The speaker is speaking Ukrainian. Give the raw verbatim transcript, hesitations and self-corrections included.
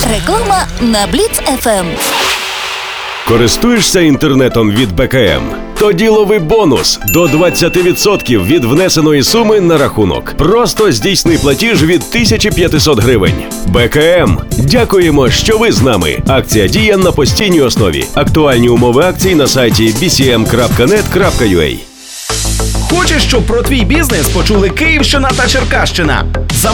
Реклама на Бліц еф ем. Користуєшся інтернетом від Бе Ка Ем? Тоді лови бонус до двадцять відсотків від внесеної суми на рахунок. Просто здійсни платіж від тисяча п'ятсот гривень. Бе Ка Ем. Дякуємо, що ви з нами. Акція діє на постійній основі. Актуальні умови акцій на сайті бі сі ем крапка нет крапка ю а. Хочеш, щоб про твій бізнес почули Київщина та Черкащина?